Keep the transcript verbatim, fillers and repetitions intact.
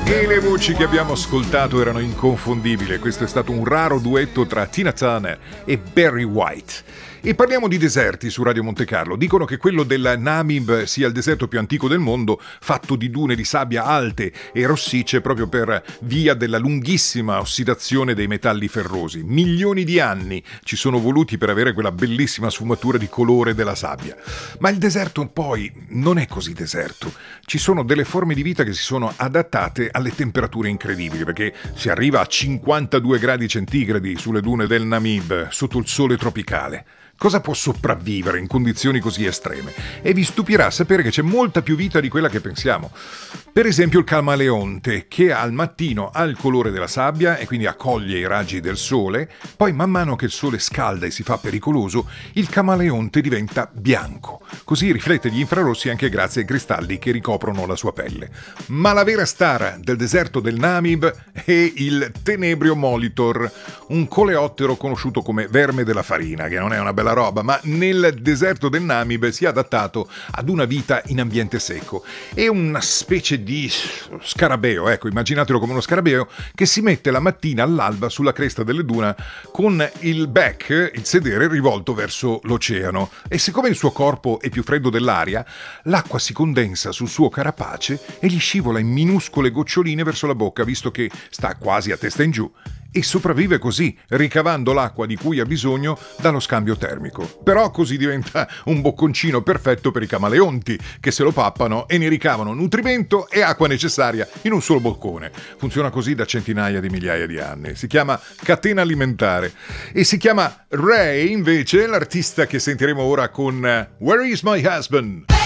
E le voci che abbiamo ascoltato erano inconfondibili. Questo è stato un raro duetto tra Tina Turner e Barry White. E parliamo di deserti su Radio Monte Carlo. Dicono che quello del Namib sia il deserto più antico del mondo, fatto di dune di sabbia alte e rossicce proprio per via della lunghissima ossidazione dei metalli ferrosi. Milioni di anni ci sono voluti per avere quella bellissima sfumatura di colore della sabbia. Ma il deserto poi non è così deserto. Ci sono delle forme di vita che si sono adattate alle temperature incredibili, perché si arriva a cinquantadue gradi centigradi sulle dune del Namib, sotto il sole tropicale. Cosa può sopravvivere in condizioni così estreme? E vi stupirà sapere che c'è molta più vita di quella che pensiamo. Per esempio il camaleonte, che al mattino ha il colore della sabbia e quindi accoglie i raggi del sole, poi man mano che il sole scalda e si fa pericoloso, il camaleonte diventa bianco. Così riflette gli infrarossi anche grazie ai cristalli che ricoprono la sua pelle. Ma la vera star del deserto del Namib è il Tenebrio molitor, un coleottero conosciuto come verme della farina, che non è una bella roba, ma nel deserto del Namib si è adattato ad una vita in ambiente secco. È una specie di scarabeo, ecco, immaginatelo come uno scarabeo che si mette la mattina all'alba sulla cresta delle dune con il back, il sedere, rivolto verso l'oceano. E siccome il suo corpo è più freddo dell'aria, l'acqua si condensa sul suo carapace e gli scivola in minuscole goccioline verso la bocca, visto che sta quasi a testa in giù. E sopravvive così, ricavando l'acqua di cui ha bisogno dallo scambio termico. Però così diventa un bocconcino perfetto per i camaleonti, che se lo pappano e ne ricavano nutrimento e acqua necessaria in un solo boccone. Funziona così da centinaia di migliaia di anni. Si chiama catena alimentare. E si chiama Ray, invece, l'artista che sentiremo ora con Where is my husband?